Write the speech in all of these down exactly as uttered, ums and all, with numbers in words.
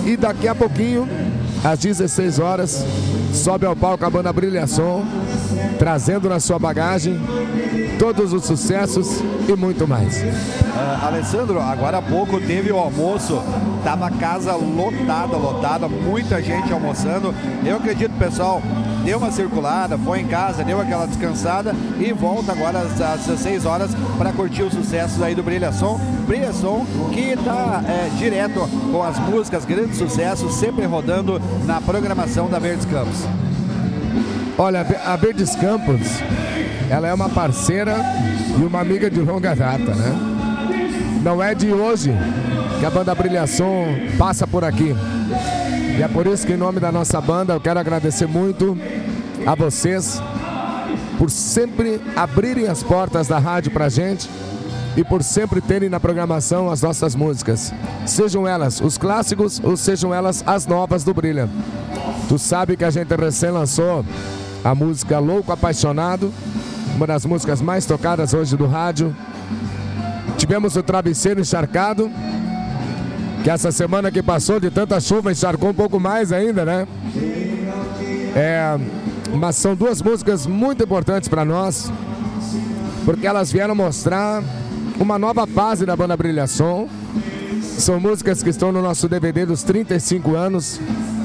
E daqui a pouquinho, às dezesseis horas, sobe ao palco a banda Brilhação, trazendo na sua bagagem todos os sucessos e muito mais. Uh, Alessandro, agora há pouco teve o almoço, tava a casa lotada, lotada, muita gente almoçando. Eu acredito, pessoal, deu uma circulada, foi em casa, deu aquela descansada e volta agora às dezesseis horas para curtir os sucessos aí do Brilhação. Brilhação que está é, direto com as músicas, grandes sucessos, sempre rodando na programação da Verdes Campos. Olha, a Verdes Campos, ela é uma parceira e uma amiga de longa data, né? Não é de hoje que a banda Brilhação passa por aqui. E é por isso que, em nome da nossa banda, eu quero agradecer muito a vocês por sempre abrirem as portas da rádio pra gente e por sempre terem na programação as nossas músicas. Sejam elas os clássicos ou sejam elas as novas do Brilha. Tu sabe que a gente recém lançou a música Louco Apaixonado, uma das músicas mais tocadas hoje do rádio. Tivemos o Travesseiro Encharcado, que essa semana que passou de tanta chuva encharcou um pouco mais ainda, né? É, mas são duas músicas muito importantes para nós, porque elas vieram mostrar uma nova fase da banda Brilhação. São músicas que estão no nosso D V D dos trinta e cinco anos.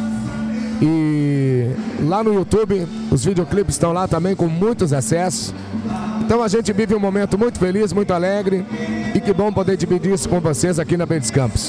E lá no YouTube, os videoclipes estão lá também com muitos acessos. Então a gente vive um momento muito feliz, muito alegre. E que bom poder dividir isso com vocês aqui na Verdes Campos.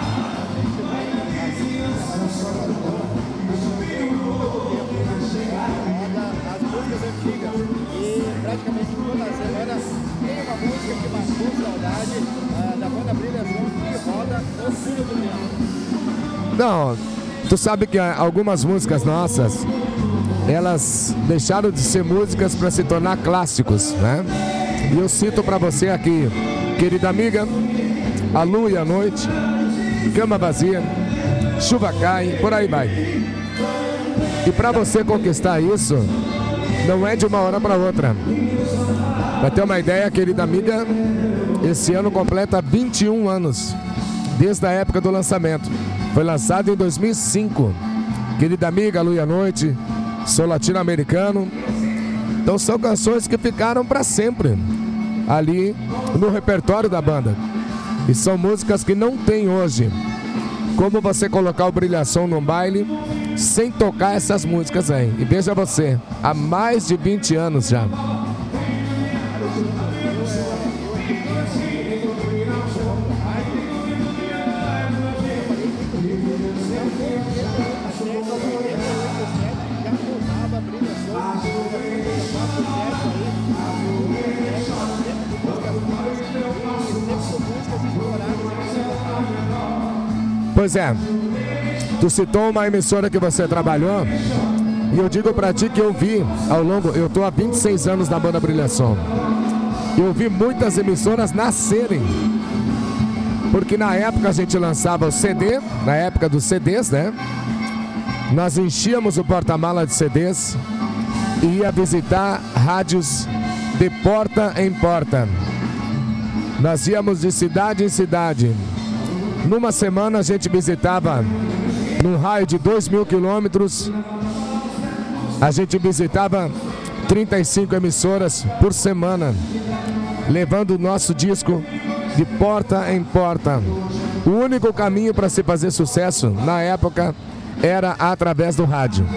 Não, tu sabe que algumas músicas nossas, elas deixaram de ser músicas para se tornar clássicos, né? E eu cito para você aqui, querida amiga, A Lua e a Noite, Cama Vazia, Chuva Cai, por aí vai. E para você conquistar isso, não é de uma hora para outra. Para ter uma ideia, querida amiga, esse ano completa vinte e um anos, desde a época do lançamento. Foi lançado em dois mil e cinco. Querida amiga, A Lua e a Noite, sou latino-americano. Então são canções que ficaram para sempre ali no repertório da banda. E são músicas que não tem hoje como você colocar o Brilhação num baile sem tocar essas músicas aí. E veja você, há mais de vinte anos já. Pois é, tu citou uma emissora que você trabalhou e eu digo pra ti que eu vi ao longo, eu tô há vinte e seis anos na banda Brilhação. Eu vi muitas emissoras nascerem, porque na época a gente lançava o C D, na época dos C Ds, né? Nós enchíamos o porta-mala de C Ds e ia visitar rádios de porta em porta. Nós íamos de cidade em cidade. Numa semana a gente visitava, num raio de dois mil quilômetros, a gente visitava trinta e cinco emissoras por semana, levando o nosso disco de porta em porta. O único caminho para se fazer sucesso na época era através do rádio.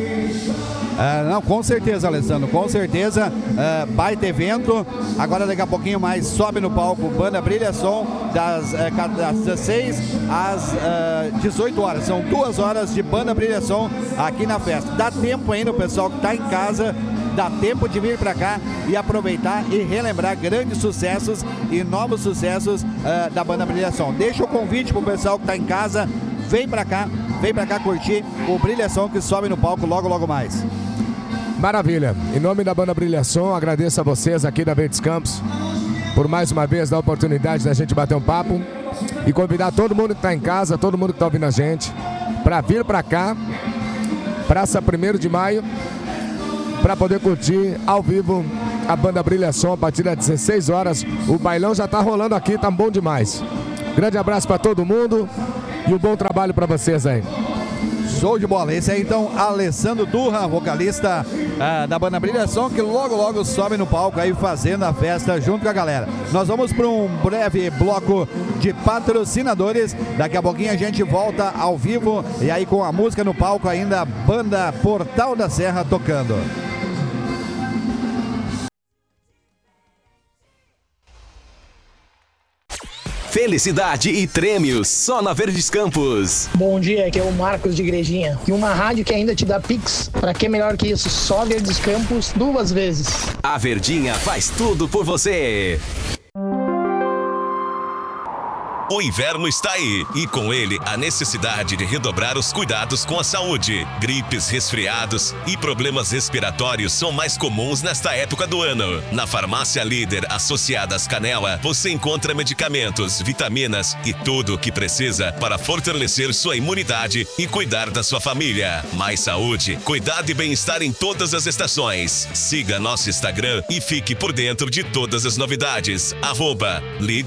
Ah, não, com certeza, Alessandro, com certeza, ah, baita evento. Agora daqui a pouquinho mais sobe no palco Banda Brilhação das, eh, das dezesseis às ah, dezoito horas. São duas horas de Banda Brilhação aqui na festa. Dá tempo ainda, o pessoal que está em casa, dá tempo de vir para cá e aproveitar e relembrar grandes sucessos e novos sucessos ah, da Banda Brilhação. Deixa o convite pro pessoal que está em casa, vem para cá, vem para cá curtir o Brilhação que sobe no palco logo, logo mais. Maravilha. Em nome da banda Brilhação, agradeço a vocês aqui da Verdes Campos por mais uma vez dar a oportunidade da gente bater um papo e convidar todo mundo que está em casa, todo mundo que está ouvindo a gente, para vir para cá, praça primeiro de maio, para poder curtir ao vivo a banda Brilhação a partir das dezesseis horas. O bailão já está rolando aqui, tá bom demais. Grande abraço para todo mundo e um bom trabalho para vocês aí. Show de bola. Esse aí então, Alessandro Turra, vocalista ah, da banda Brilhação, que logo logo sobe no palco aí fazendo a festa junto com a galera. Nós vamos para um breve bloco de patrocinadores. Daqui a pouquinho a gente volta ao vivo e aí com a música no palco ainda, banda Portal da Serra tocando. Felicidade e prêmios, só na Verdes Campos. Bom dia, aqui é o Marcos de Igrejinha. E uma rádio que ainda te dá Pix. Pra que melhor que isso? Só Verdes Campos duas vezes. A Verdinha faz tudo por você. O inverno está aí e com ele a necessidade de redobrar os cuidados com a saúde. Gripes, resfriados e problemas respiratórios são mais comuns nesta época do ano. Na Farmácia Líder Associadas Canela, você encontra medicamentos, vitaminas e tudo o que precisa para fortalecer sua imunidade e cuidar da sua família. Mais saúde, cuidado e bem-estar em todas as estações. Siga nosso Instagram e fique por dentro de todas as novidades. Arroba Líder